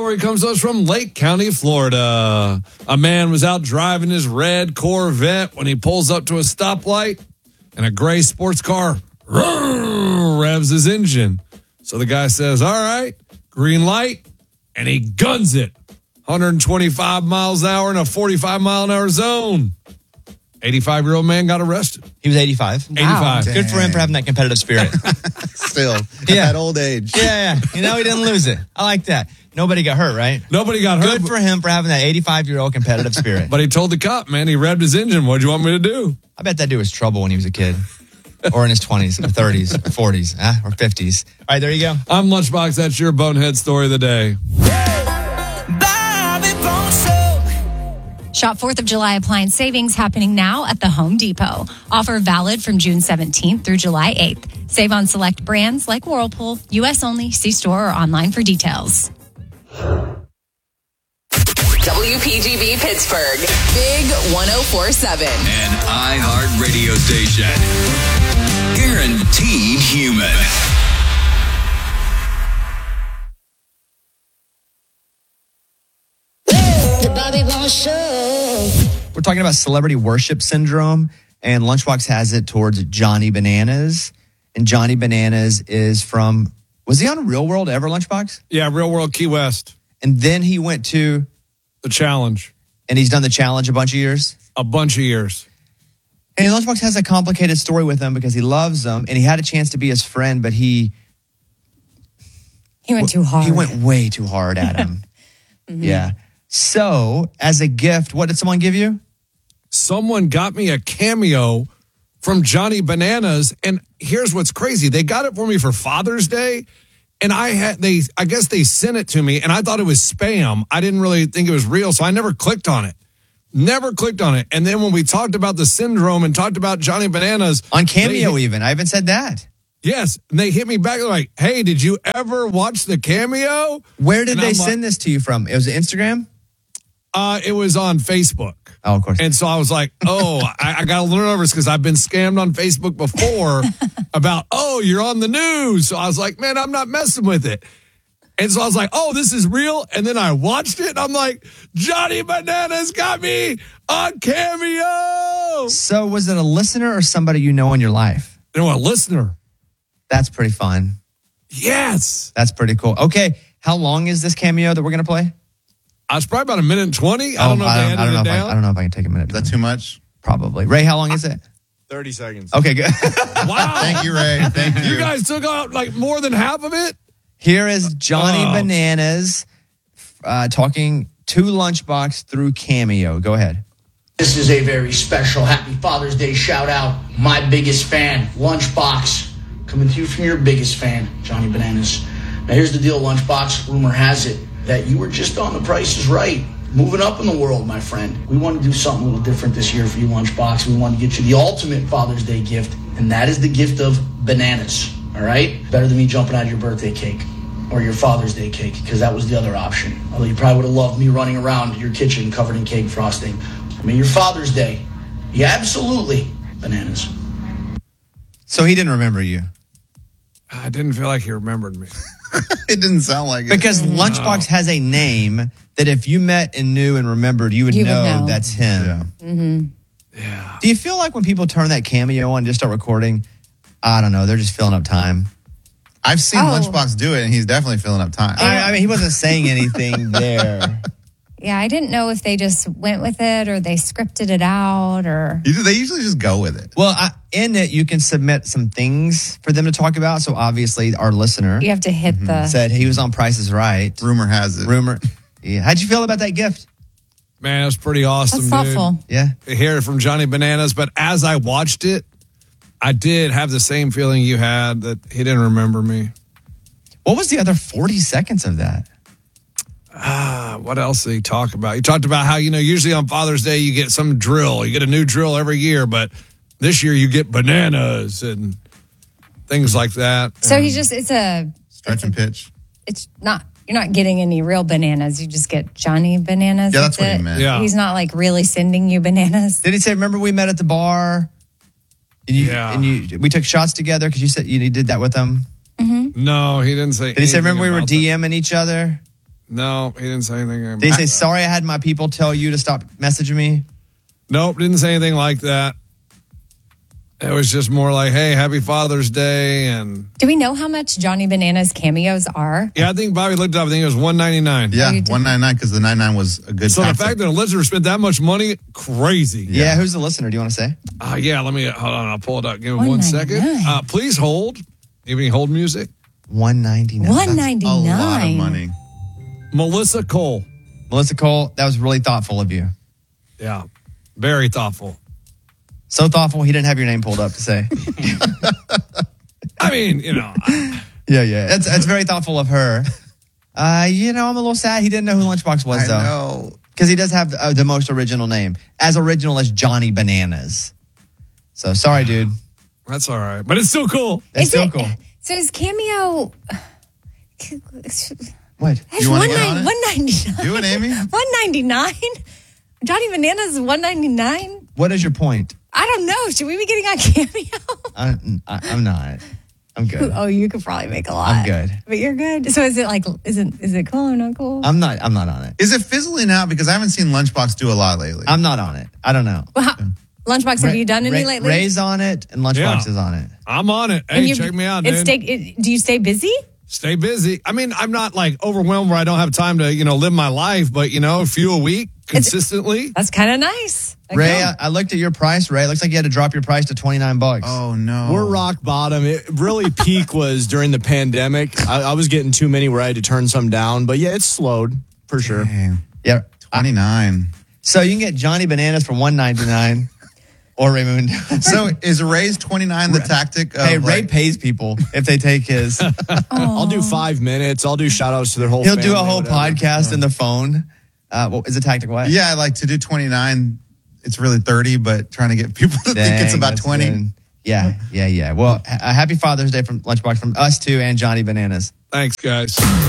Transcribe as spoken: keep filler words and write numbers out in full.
story comes to us from Lake County, Florida. A man was out driving his red Corvette when he pulls up to a stoplight and a gray sports car revs his engine. So the guy says, all right, green light, and he guns it. one hundred twenty-five miles an hour in a forty-five mile an hour zone. eighty-five-year-old man got arrested. He was eighty-five. eighty-five. Good for him for having that competitive spirit. Still, at Yeah. that old age. Yeah, yeah. You know, he didn't lose it. I like that. Nobody got hurt, right? Nobody got hurt. Good for him for having that eighty-five-year-old competitive spirit. But he told the cop, man, he revved his engine. What'd you want me to do? I bet that dude was trouble when he was a kid. Or in his twenties, or thirties, or forties, huh? Or fifties. All right, there you go. I'm Lunchbox. That's your bonehead story of the day. Shop fourth of July appliance savings happening now at the Home Depot. Offer valid from June seventeenth through July eighth. Save on select brands like Whirlpool. U S only. See store or online for details. W P G B Pittsburgh. Big one oh four point seven. An iHeart radio station. Guaranteed human. We're talking about celebrity worship syndrome, and Lunchbox has it towards Johnny Bananas. And Johnny Bananas is from, was he on Real World ever, Lunchbox? Yeah, Real World Key West. And then he went to, The Challenge. and he's done The Challenge a bunch of years. A bunch of years. And Lunchbox has a complicated story with him because he loves him, and he had a chance to be his friend, but he He went too hard. he went way too hard at him. mm-hmm. Yeah. So, as a gift, what did someone give you? Someone got me a cameo from Johnny Bananas, and here's what's crazy. They got it for me for Father's Day, and I had they I guess they sent it to me, and I thought it was spam. I didn't really think it was real, so I never clicked on it. Never clicked on it. And then when we talked about the syndrome and talked about Johnny Bananas. On Cameo they, even. I even said that. Yes. And they hit me back like, hey, did you ever watch the Cameo? Where did and they I'm send like, this to you from? It was Instagram? Uh, it was on Facebook. Oh, of course. And so I was like, oh, I, I got a little nervous because I've been scammed on Facebook before about, oh, you're on the news. So I was like, man, I'm not messing with it. And so I was like, oh, this is real. And then I watched it. And I'm like, Johnny Bananas got me on Cameo. So was it a listener or somebody you know in your life? You know, a listener. That's pretty fun. Yes. That's pretty cool. Okay. How long is this Cameo that we're going to play? I was probably about a minute and twenty. I don't know if I they don't, I don't edited know it if I, down. I don't know if I can take a minute. Is that too much? Probably. Ray, how long is it? thirty seconds. Okay, good. Wow. Thank you, Ray. Thank you. You guys took out like more than half of it? Here is Johnny Oh. Bananas uh, talking to Lunchbox through Cameo. Go ahead. This is a very special Happy Father's Day shout out. My biggest fan, Lunchbox, coming to you from your biggest fan, Johnny Bananas. Now here's the deal, Lunchbox. Rumor has it that you were just on The Price is Right. Moving up in the world, my friend. We want to do something a little different this year for you, Lunchbox. We want to get you the ultimate Father's Day gift, and that is the gift of bananas, all right? Better than me jumping out of your birthday cake or your Father's Day cake, because that was the other option. Although you probably would have loved me running around your kitchen covered in cake frosting. I mean, your Father's Day, yeah, absolutely, bananas. So he didn't remember you. I didn't feel like he remembered me. It didn't sound like it. Because Lunchbox has a name that if you met and knew and remembered, you would, You would know, know. that's him. Yeah. Mm-hmm. Yeah. Do you feel like when people turn that Cameo on and just start recording, I don't know, they're just filling up time? I've seen Oh. Lunchbox do it, and he's definitely filling up time. I, I mean, he wasn't saying anything there. Yeah, I didn't know if they just went with it or they scripted it out or. You- They usually just go with it. Well, I, in it, you can submit some things for them to talk about. So obviously, our listener You have to hit the. said he was on Price is Right. Rumor has it. Rumor. Yeah. How'd you feel about that gift? Man, it was pretty awesome, That's dude. thoughtful. Yeah. To hear it from Johnny Bananas, but as I watched it, I did have the same feeling you had that he didn't remember me. What was the other forty seconds of that? Ah, what else did he talk about? He talked about how, you know, usually on Father's Day you get some drill. You get a new drill every year, but this year you get bananas and things like that. So And he just, it's a, Stretch and pitch. it's not, you're not getting any real bananas. You just get Johnny Bananas. Yeah, that's what he it. meant. Yeah. He's not like really sending you bananas. Did he say, remember we met at the bar? And you, Yeah. and you, we took shots together because you said you did that with him. No, he didn't say Did he say, anything remember we were about that. DMing each other? No, he didn't say anything. Did he say, sorry I had my people tell you to stop messaging me? Nope, didn't say anything like that. It was just more like, hey, happy Father's Day. And Do we know how much Johnny Bananas cameos are? yeah, I think Bobby looked it up. I think it was one ninety-nine. Yeah, Oh, you did. one ninety-nine because the ninety-nine was a good So time. the fact that a listener spent that much money, crazy. Yeah. Who's the listener? Do you want to say? Uh, yeah, let me, hold on, I'll pull it up. Give me one second. one ninety-nine. Uh, please hold. You have any hold music? one ninety-nine. one ninety-nine. a lot of money. Melissa Cole. Melissa Cole, that was really thoughtful of you. Yeah, very thoughtful. So thoughtful, he didn't have your name pulled up to say. I mean, you know, I- Yeah, yeah. That's that's very thoughtful of her. Uh, you know, I'm a little sad he didn't know who Lunchbox was, I though. know. Because he does have uh, the most original name. As original as Johnny Bananas. So, sorry, dude. that's all right. But it's still cool. It's Is still it- cool. So is cameo? What? That's You wanna one get on nine it? one ninety nine. Do it, Amy. One ninety nine. Johnny Bananas one ninety nine. What is your point? I don't know. Should we be getting on cameo? I, I, I'm not. I'm good. Oh, you could probably make a lot. I'm good. but you're good. So is it like? Is it? Is it cool or not cool? I'm not. I'm not on it. Is it fizzling out? Because I haven't seen Lunchbox do a lot lately. I'm not on it. I don't know. Well, how, Lunchbox, have you done any Ray, lately? Ray's on it, and Lunchbox Yeah. is on it. I'm on it. And Hey, you- check me out, it's dude. Stay, it, do you stay busy? Stay busy. I mean, I'm not like overwhelmed where I don't have time to, you know, live my life, but, you know, a few a week consistently. That's kind of nice. Okay. Ray, I, I looked at your price. Ray, it looks like you had to drop your price to twenty-nine bucks. Oh no, We're rock bottom. It really peak was during the pandemic. I, I was getting too many where I had to turn some down, but yeah, it's slowed for sure. Dang. Yeah. twenty-nine. So you can get Johnny Bananas for one ninety-nine or Ray Moon. So is Ray's twenty-nine the tactic? Of Hey, Ray like, pays people if they take his. I'll do five minutes. I'll do shout outs to their whole He'll family, do a whole whatever. podcast in the phone. Uh, what is it tactic? What? Yeah, like to do twenty-nine. It's really thirty, but trying to get people to think it's Dang, about that's twenty. good. Yeah, yeah, yeah. Well, a happy Father's Day from Lunchbox from us too and Johnny Bananas. Thanks, guys.